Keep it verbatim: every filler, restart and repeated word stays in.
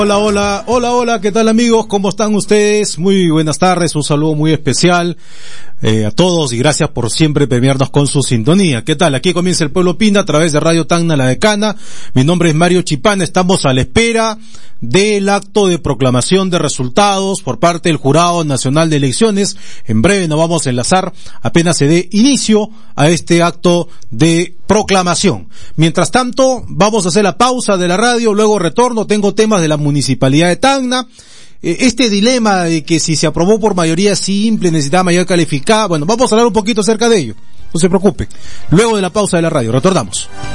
Hola, hola, hola, hola, ¿qué tal amigos? ¿Cómo están ustedes? Muy buenas tardes, un saludo muy especial eh, a todos y gracias por siempre premiarnos con su sintonía. ¿Qué tal? Aquí comienza el Pueblo Opina a través de Radio Tacna La Decana. Mi nombre es Mario Chipán, estamos a la espera del acto de proclamación de resultados por parte del Jurado Nacional de Elecciones. En breve nos vamos a enlazar apenas se dé inicio a este acto de proclamación. Mientras tanto, vamos a hacer la pausa de la radio, luego retorno, tengo temas de la Municipalidad de Tacna, eh, este dilema de que si se aprobó por mayoría simple, necesitaba mayoría calificada, bueno, vamos a hablar un poquito acerca de ello, no se preocupe. Luego de la pausa de la radio, retornamos.